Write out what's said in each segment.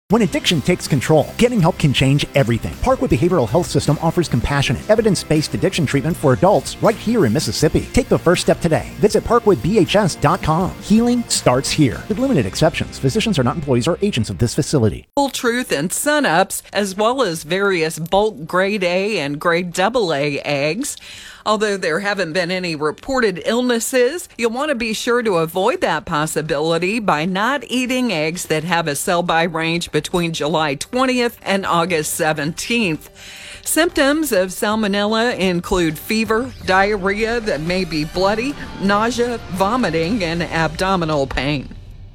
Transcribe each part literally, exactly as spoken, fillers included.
When addiction takes control, getting help can change everything. Parkwood Behavioral Health System offers compassionate, evidence-based addiction treatment for adults right here in Mississippi. Take the first step today. Visit parkwood b h s dot com. Healing starts here. With limited exceptions, physicians are not employees or agents of this facility. Full Truth and Sun-Ups, as well as various bulk grade A and grade double A eggs. Although there haven't been any reported illnesses, you'll want to be sure to avoid that possibility by not eating eggs that have a sell-by range between July twentieth and August seventeenth. Symptoms of salmonella include fever, diarrhea that may be bloody, nausea, vomiting, and abdominal pain.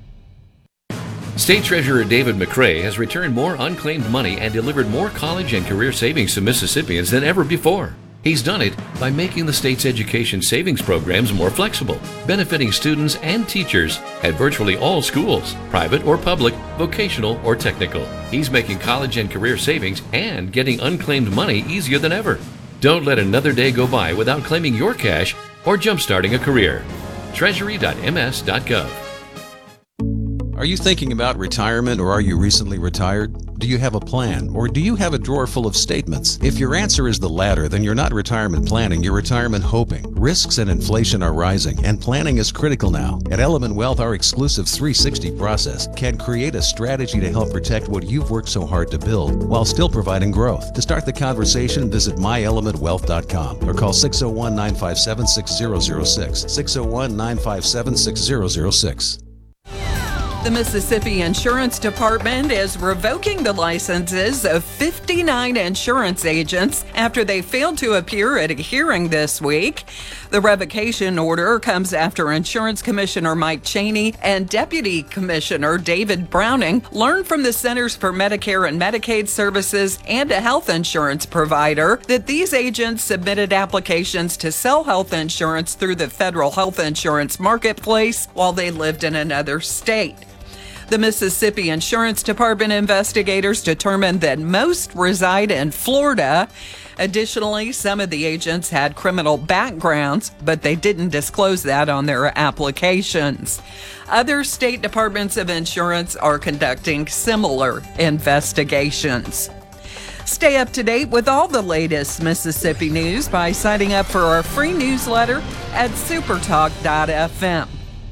State Treasurer David McRae has returned more unclaimed money and delivered more college and career savings to Mississippians than ever before. He's done it by making the state's education savings programs more flexible, benefiting students and teachers at virtually all schools, private or public, vocational or technical. He's making college and career savings and getting unclaimed money easier than ever. Don't let another day go by without claiming your cash or jumpstarting a career. treasury dot m s dot gov. Are you thinking about retirement, or are you recently retired? Do you have a plan, or do you have a drawer full of statements? If your answer is the latter, then you're not retirement planning, you're retirement hoping. Risks and inflation are rising, and planning is critical now. At Element Wealth, our exclusive three sixty process can create a strategy to help protect what you've worked so hard to build while still providing growth. To start the conversation, visit my element wealth dot com or call six oh one, nine five seven, six oh oh six, six oh one, nine five seven, six oh oh six. The Mississippi Insurance Department is revoking the licenses of fifty-nine insurance agents after they failed to appear at a hearing this week. The revocation order comes after Insurance Commissioner Mike Chaney and Deputy Commissioner David Browning learned from the Centers for Medicare and Medicaid Services and a health insurance provider that these agents submitted applications to sell health insurance through the federal health insurance marketplace while they lived in another state. The Mississippi Insurance Department investigators determined that most reside in Florida. Additionally, some of the agents had criminal backgrounds, but they didn't disclose that on their applications. Other state departments of insurance are conducting similar investigations. Stay up to date with all the latest Mississippi news by signing up for our free newsletter at supertalk dot f m.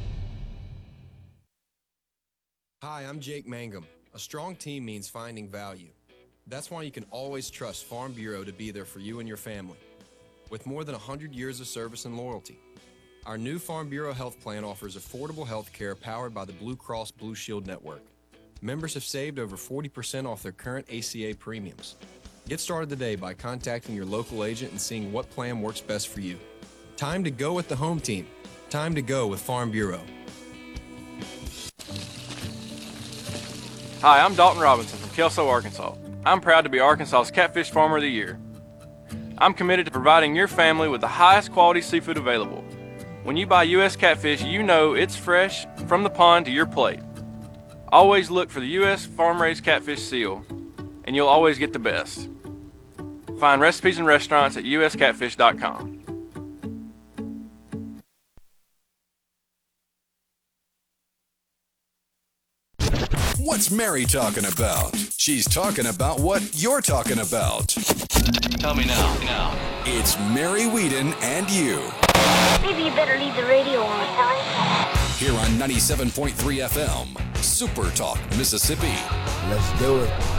Hi, I'm Jake Mangum. A strong team means finding value. That's why you can always trust Farm Bureau to be there for you and your family. With more than one hundred years of service and loyalty, our new Farm Bureau Health Plan offers affordable health care powered by the Blue Cross Blue Shield Network. Members have saved over forty percent off their current A C A premiums. Get started today by contacting your local agent and seeing what plan works best for you. Time to go with the home team. Time to go with Farm Bureau. Hi, I'm Dalton Robinson from Kelso, Arkansas. I'm proud to be Arkansas's Catfish Farmer of the Year. I'm committed to providing your family with the highest quality seafood available. When you buy U S catfish, you know it's fresh from the pond to your plate. Always look for the U S farm-raised catfish seal, and you'll always get the best. Find recipes and restaurants at u s catfish dot com. What's Mary talking about? She's talking about what you're talking about. Tell me now. Now. It's Mary Whedon and you. Maybe you better leave the radio on. Here on ninety-seven point three F M, Super Talk, Mississippi. Let's do it.